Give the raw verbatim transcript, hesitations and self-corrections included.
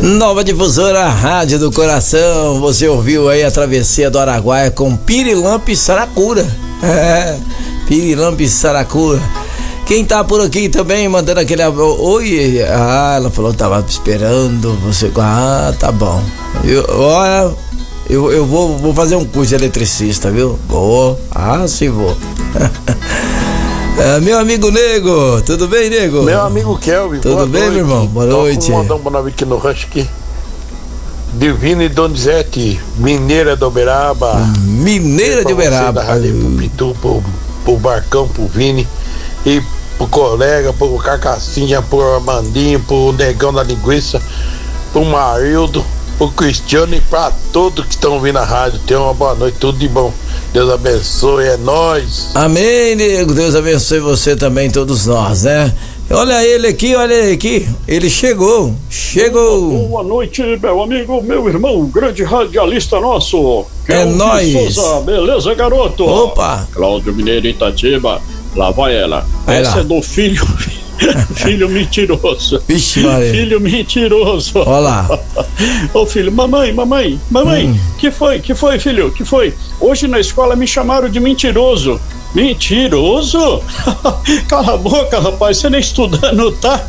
Nova Difusora, Rádio do Coração. Você ouviu aí a Travessia do Araguaia com Pirilampo e Saracura. É, Pirilampo e Saracura. Quem tá por aqui também mandando aquele oi, ah, ela falou que tava esperando você. Ah, tá bom. Eu, olha, eu, eu vou, vou fazer um curso de eletricista, viu? Vou, ah, sim vou. É, meu amigo Nego, tudo bem, Nego? Meu amigo Kelvin, tudo bem, noite. Meu irmão? Boa Tô noite. Vou mandar um boa noite aqui no rancho aqui. Divino e Donizete, Mineira do Uberaba. Mineira de Uberaba. Da Rádio pro Pitu, pro, pro Barcão, pro Vini e pro colega, pro Carcassinha, pro Armandinho, pro Negão da Linguiça, pro Marildo, pro Cristiano e pra todos que estão ouvindo a rádio. Tenham uma boa noite, tudo de bom. Deus abençoe, é nóis. Amém, Nego. Deus abençoe você também, todos nós, né? Olha ele aqui, olha ele aqui. Ele chegou, chegou. Boa noite, meu amigo, meu irmão, grande radialista nosso. É nóis. Souza, beleza, garoto? Opa. Cláudio Mineiro Itatiba, lá vai ela. Vai Essa lá. é do filho, filho mentiroso. Vixe, Maria. Filho mentiroso. Olha lá. Ô filho, mamãe, mamãe, mamãe, Hum. que foi, que foi, filho, que foi? Hoje na escola me chamaram de mentiroso. Mentiroso? Cala a boca, rapaz, você nem estudando, tá?